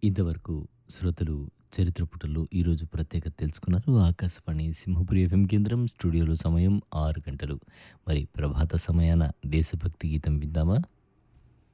ఇంతవరకు శ్రోతలు చరిత్ర పుటల్లో ఈరోజు ప్రత్యేకత తెలుసుకున్నారు. ఆకాశవాణి సింహపురి ఎఫ్ఎం కేంద్రం స్టూడియోలో సమయం 6 గంటలు. మరి ప్రభాత సమయాన దేశభక్తి గీతం విందామా?